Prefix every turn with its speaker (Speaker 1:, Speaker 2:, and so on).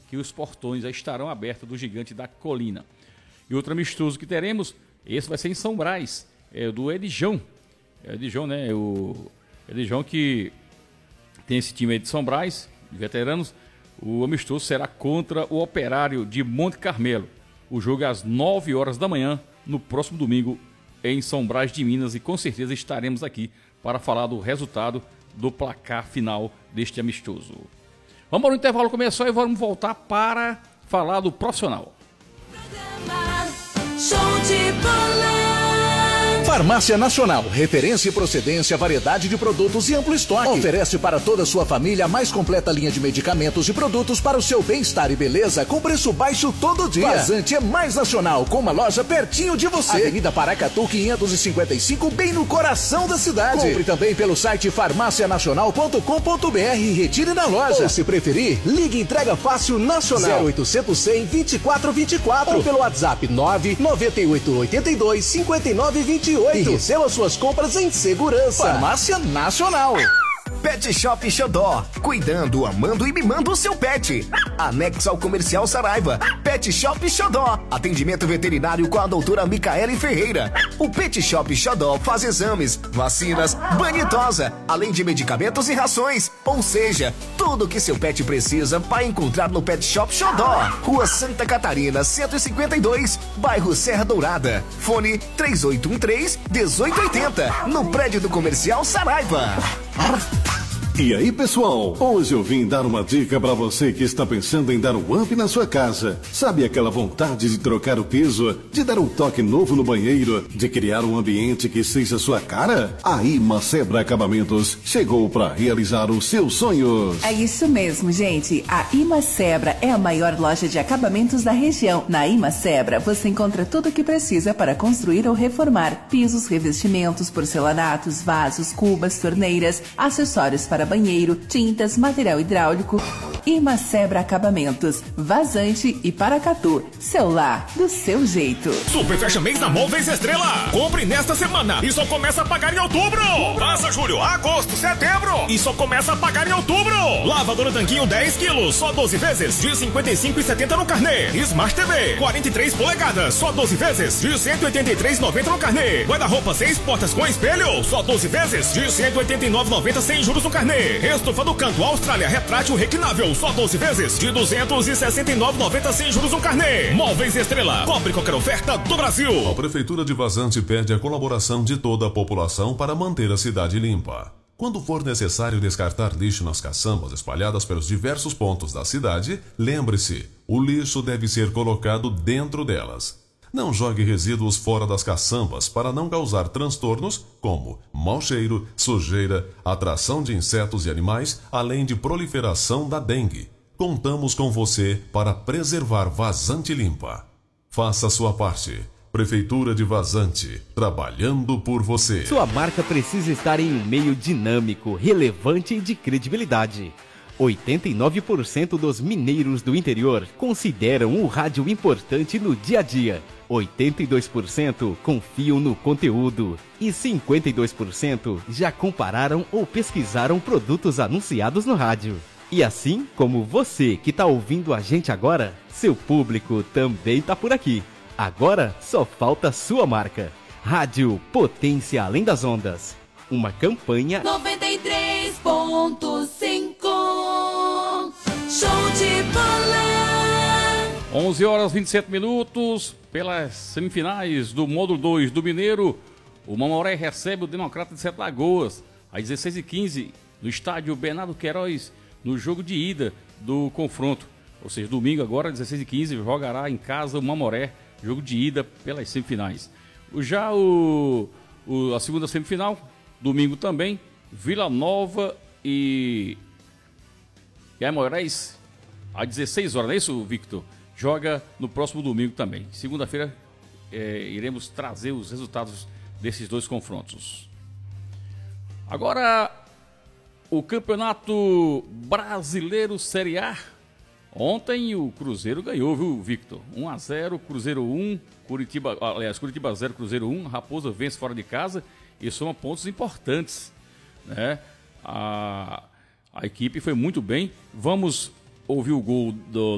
Speaker 1: que os portões já estarão abertos do Gigante da Colina. E outro amistoso que teremos, esse vai ser em São Brás, é do Edijão. Edijão, né? O Edijão que tem esse time aí de São Brás, de veteranos. O amistoso será contra o Operário de Monte Carmelo. O jogo é às 9 horas da manhã, no próximo domingo, em São Brás de Minas. E com certeza estaremos aqui para falar do resultado do placar final deste amistoso. Vamos para o intervalo, começou e vamos voltar para falar do profissional.
Speaker 2: Show de bola.
Speaker 3: Farmácia Nacional, referência e procedência, variedade de produtos e amplo estoque. Oferece para toda a sua família a mais completa linha de medicamentos e produtos para o seu bem-estar e beleza com preço baixo todo dia. Vazante é mais nacional, com uma loja pertinho de você. Avenida Paracatu 555, bem no coração da cidade. Compre também pelo site farmacianacional.com.br e retire na loja. Ou se preferir, ligue e entrega fácil nacional 0800 100 2424 ou pelo WhatsApp 99882 5928. E receba suas compras em segurança. Farmácia Nacional.
Speaker 4: Pet Shop Xodó. Cuidando, amando e mimando o seu pet. Anexo ao Comercial Saraiva. Pet Shop Xodó. Atendimento veterinário com a doutora Micaele Ferreira. O Pet Shop Xodó faz exames, vacinas, banho e tosa, além de medicamentos e rações. Ou seja, tudo que seu pet precisa vai encontrar no Pet Shop Xodó. Rua Santa Catarina, 152, bairro Serra Dourada. Fone 3813-1880. No prédio do Comercial Saraiva.
Speaker 5: E aí, pessoal? Hoje eu vim dar uma dica para você que está pensando em dar um up na sua casa. Sabe aquela vontade de trocar o piso, de dar um toque novo no banheiro, de criar um ambiente que seja sua cara? A Imacebra Acabamentos chegou para realizar os seus sonhos.
Speaker 6: É isso mesmo, gente. A Imacebra é a maior loja de acabamentos da região. Na Imacebra, você encontra tudo o que precisa para construir ou reformar: pisos, revestimentos, porcelanatos, vasos, cubas, torneiras, acessórios para banheiro, tintas, material hidráulico. Imacebra Acabamentos, Vazante e Paracatu. Seu lar, do seu jeito.
Speaker 7: Super fecha mês na Móveis Estrela. Compre nesta semana e só começa a pagar em outubro. Passa julho, agosto, setembro e só começa a pagar em outubro. Lavadora Tanquinho 10 quilos, só 12 vezes de 55,70 no carnê. Smart TV 43 polegadas, só 12 vezes de 183,90 no carnê. Guarda-roupa 6 portas com espelho, só 12 vezes de 189,90 sem juros no carnê. Estofa do Canto Austrália retrátil reclinável, só 12 vezes de 269,90 sem juros no carnê. Móveis Estrela, cobre qualquer oferta do Brasil.
Speaker 8: A Prefeitura de Vazante pede a colaboração de toda a população para manter a cidade limpa. Quando for necessário descartar lixo nas caçambas espalhadas pelos diversos pontos da cidade, lembre-se, o lixo deve ser colocado dentro delas. Não jogue resíduos fora das caçambas para não causar transtornos como mau cheiro, sujeira, atração de insetos e animais, além de proliferação da dengue. Contamos com você para preservar Vazante limpa. Faça a sua parte. Prefeitura de Vazante, trabalhando por você.
Speaker 9: Sua marca precisa estar em um meio dinâmico, relevante e de credibilidade. 89% dos mineiros do interior consideram o rádio importante no dia a dia. 82% confiam no conteúdo e 52% já compararam ou pesquisaram produtos anunciados no rádio. E assim como você que está ouvindo a gente agora, seu público também está por aqui. Agora só falta sua marca. Rádio Potência Além das Ondas. Uma campanha
Speaker 2: 93.5. Show de bola.
Speaker 1: 11 horas 27 minutos. Pelas semifinais do módulo 2 do Mineiro, o Mamoré recebe o Democrata de Sete Lagoas às 16h15 no estádio Bernardo Queiroz, no jogo de ida do confronto. Ou seja, domingo agora, às 16h15, jogará em casa o Mamoré, jogo de ida pelas semifinais. Já a segunda semifinal, domingo também, Vila Nova e Aimorés, às 16 horas, não é isso, Victor? Joga no próximo domingo também. Segunda-feira iremos trazer os resultados desses dois confrontos. Agora, o Campeonato Brasileiro Série A. Ontem o Cruzeiro ganhou, viu, Victor? 1-0, Cruzeiro 1, Curitiba 0, Cruzeiro 1. Raposa vence fora de casa e soma pontos importantes, né? A equipe foi muito bem. Vamos ouvir o gol do